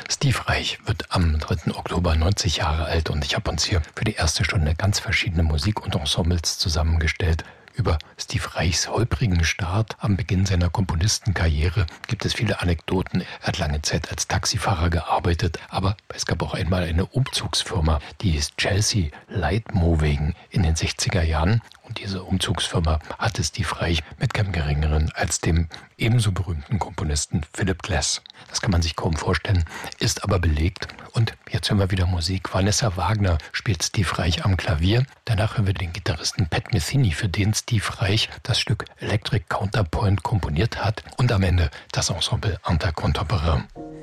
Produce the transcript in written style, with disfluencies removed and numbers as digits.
Steve Reich wird am 3. Oktober 90 Jahre alt und ich habe uns hier für die erste Stunde ganz verschiedene Musik- und Ensembles zusammengestellt. Über Steve Reichs holprigen Start am Beginn seiner Komponistenkarriere gibt es viele Anekdoten. Er hat lange Zeit als Taxifahrer gearbeitet, aber es gab auch einmal eine Umzugsfirma, die hieß Chelsea Light Moving in den 60er Jahren. Und diese Umzugsfirma hatte Steve Reich mit keinem Geringeren als dem ebenso berühmten Komponisten Philip Glass. Das kann man sich kaum vorstellen, ist aber belegt. Und jetzt hören wir wieder Musik. Vanessa Wagner spielt Steve Reich am Klavier. Danach hören wir den Gitarristen Pat Metheny, für den Steve Reich das Stück Electric Counterpoint komponiert hat. Und am Ende das Ensemble Anta Contemporain.